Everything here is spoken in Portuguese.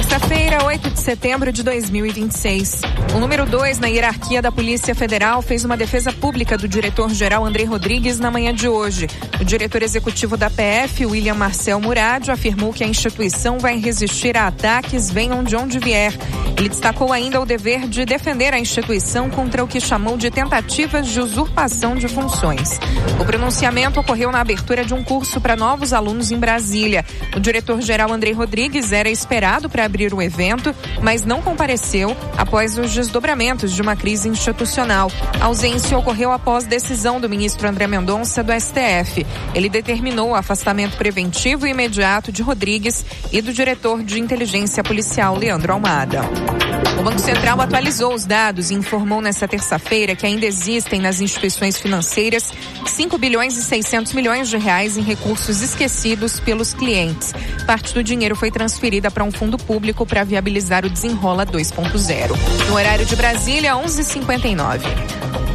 Terça-feira, 8 de setembro de 2026. O número 2 na hierarquia da Polícia Federal fez uma defesa pública do diretor-geral André Rodrigues na manhã de hoje. O diretor executivo da PF, William Marcel Murad, afirmou que a instituição vai resistir a ataques, venham de onde vier. Ele destacou ainda o dever de defender a instituição contra o que chamou de tentativas de usurpação de funções. O pronunciamento ocorreu na abertura de um curso para novos alunos em Brasília. O diretor-geral André Rodrigues era esperado para abrir o evento, mas não compareceu após os desdobramentos de uma crise institucional. A ausência ocorreu após decisão do ministro André Mendonça do STF. Ele determinou o afastamento preventivo e imediato de Rodrigues e do diretor de inteligência policial Leandro Almada. O Banco Central atualizou os dados e informou nesta terça-feira que ainda existem nas instituições financeiras 5 bilhões e 600 milhões de reais em recursos esquecidos pelos clientes. Parte do dinheiro foi transferida para um fundo público para viabilizar o Desenrola 2.0. No horário de Brasília, 11h59.